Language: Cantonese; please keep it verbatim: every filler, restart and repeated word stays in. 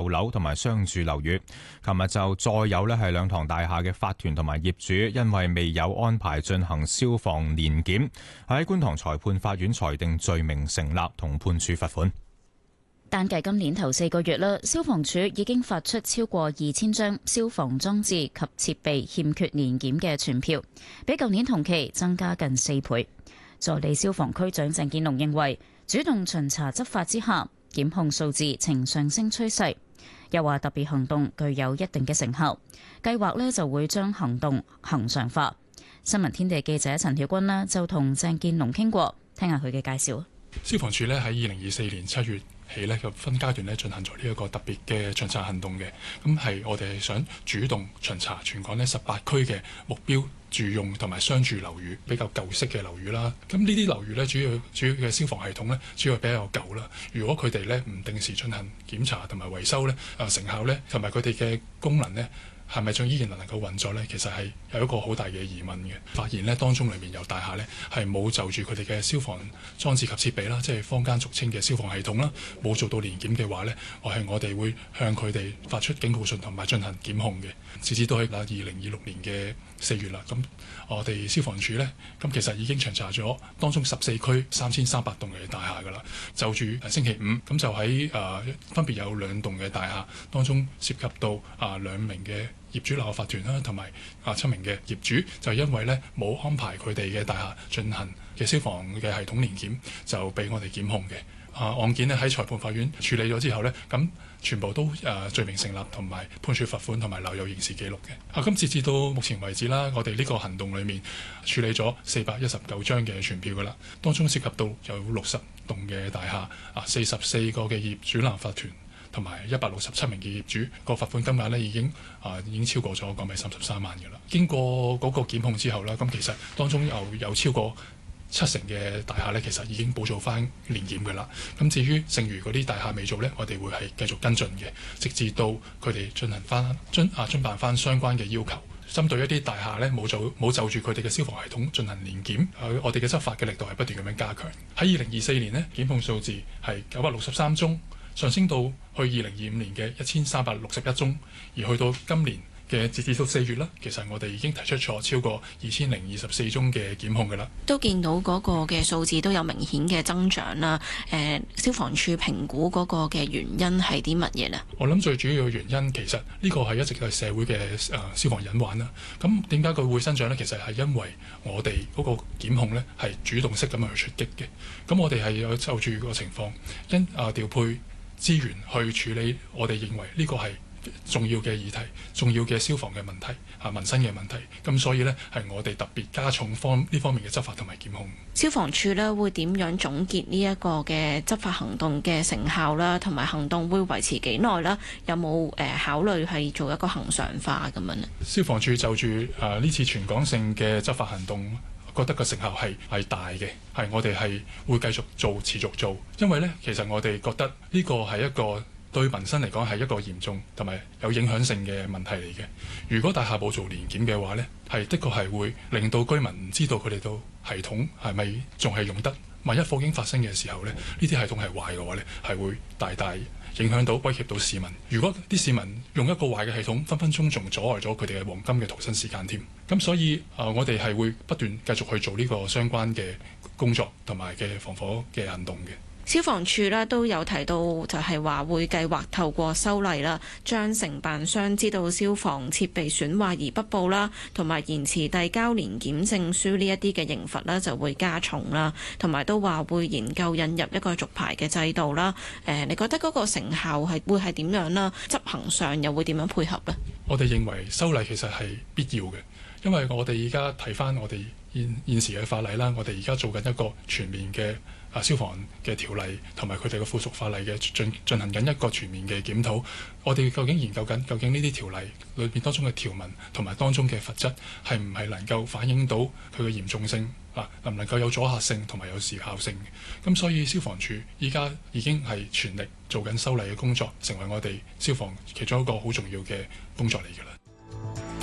樓同埋商住樓宇。琴日就再有呢係兩幢大廈嘅法團同埋業主，因為未有安排進行消防年檢，喺觀塘裁判法院裁定罪名成立同判處罰款。 單計今年頭四個月啦，消防處已經發出超過二千張消防裝置及設備欠缺年檢嘅傳票，比舊年同期增加近四倍。助理消防區長鄭建龍認為，主動巡查執法之下，檢控數字呈上升趨勢。又話特別行動具有一定嘅成效，計劃呢就會將行動恆常化。新聞天地記者陳曉君呢就同鄭建龍傾過，聽下佢嘅介紹。 消防處呢喺二零二四年七月起呢，就分階段呢進行咗呢一個特別嘅巡查行動嘅，咁係我哋係想主動巡查全港呢十八區嘅目標住用同埋商住樓宇，比較舊式嘅樓宇啦。咁呢啲樓宇呢，主要主要嘅消防系統呢，主要比較舊啦。如果佢哋呢唔定時進行檢查同埋維修呢，啊成效呢，同埋佢哋嘅功能呢，係咪仲依然能夠運作呢？其實係有一個好大嘅疑問嘅。發現呢，當中裏面有大廈呢，係冇就住佢哋嘅消防裝置及設備啦，即係坊間俗稱嘅消防系統啦，冇做到年檢嘅話呢，我係我哋會向佢哋發出警告信同埋進行檢控嘅。直至到喺二零二六年嘅四月啦，咁我哋消防處呢，咁其實已經巡查咗當中十四區三千三百棟嘅大廈㗎啦。就住星期五咁就喺誒、呃、分別有兩棟嘅大廈當中涉及到啊、呃、兩名嘅業主立案法團啦，同埋啊七名嘅業主，就因為咧冇安排佢哋嘅大廈進行嘅消防嘅系統年檢，就俾我哋檢控嘅。啊案件咧喺裁判法院處理咗之後呢，咁全部都誒、呃、罪名成立，同埋判處罰款，同埋留有刑事記錄嘅。啊咁截至到目前為止啦，我哋呢個行動裡面處理咗四百一十九張嘅傳票噶啦，當中涉及到有六十棟嘅大廈，啊四十四個嘅業主立案法團，同埋一百六十七名嘅業主，個罰款金額呢已經啊已經超過咗港幣三十三萬嘅啦。經過嗰個檢控之後啦，咁其實當中又有，有超過七成嘅大廈呢，其實已經補做翻年檢嘅啦。咁至於剩餘嗰啲大廈未做呢，我哋會係繼續跟進嘅，直至到佢哋進行翻遵啊遵辦翻相關嘅要求。針對一啲大廈呢，冇就冇就住佢哋嘅消防系統進行年檢，呃、我哋嘅執法嘅力度係不斷咁樣加強。喺二零二四年呢，檢控數字係九百六十三宗，上升到去二零二五年嘅一千三百六十一宗，而去到今年嘅截至到四月啦，其實我哋已經提出咗超過二千零二十四宗嘅檢控㗎啦。 都見到嗰個嘅數字都有明顯嘅增長啦。誒、呃，消防處評估嗰個嘅原因係啲乜嘢呢？ 我諗最主要嘅原因其實呢個係一直係社會嘅誒、呃、消防隱患啦。咁點解佢會增長呢？其實係因為我哋嗰個檢控呢係主動式咁樣去出擊嘅。咁我哋係有就住個情況，因啊、呃、調配資源去處理我哋認為呢個係重要嘅議題，重要嘅消防嘅問題，啊民生嘅問題，咁所以呢，係我哋特別加重方呢方面嘅執法同埋檢控。 消防處呢會點樣總結呢一個嘅執法行動嘅成效啦，同埋行動會維持幾耐啦？有冇誒、呃、考慮係做一個恆常化咁樣呢？ 消防處就住啊呢次全港性嘅執法行動，覺得個成效係係大嘅，係我哋係會繼續做、持續做，因為呢，其實我哋覺得呢個係一個對民生嚟講係一個嚴重同埋有影響性嘅問題嚟嘅。如果大廈冇做年檢嘅話呢，係的確係會令到居民唔知道佢哋到系統係咪仲係用得。萬一火警發生嘅時候呢，呢啲系統係壞嘅話呢，係會大大影響到、威脅到市民。如果啲市民用一個壞嘅系統，分分鐘仲阻礙咗佢哋嘅黃金嘅逃生時間添。咁所以啊、呃，我哋係會不斷繼續去做呢個相關嘅工作同埋嘅防火嘅行動嘅。 消防處咧都有提到，就係話會計劃透過修例啦，將承辦商知道消防設備損壞而不報啦，同埋延遲遞交年檢證書呢一啲嘅刑罰咧就會加重啦，同埋都話會研究引入一個續牌嘅制度啦。誒，你覺得嗰個成效係會係點樣啦？執行上又會點樣配合呢？ 我哋認為修例其實係必要嘅，因為我哋而家睇返我哋現現時嘅法例啦，我哋而家做緊一個全面嘅啊消防嘅條例同埋佢哋嘅附屬法例嘅進進行緊一個全面嘅檢討。我哋究竟研究緊究竟呢啲條例裏邊當中嘅條文同埋當中嘅罰則係唔係能夠反映到佢嘅嚴重性啊？能唔能夠有阻嚇性同埋有時效性？咁所以消防處依家已經係全力做緊修例嘅工作，成為我哋消防其中一個好重要嘅工作嚟㗎啦。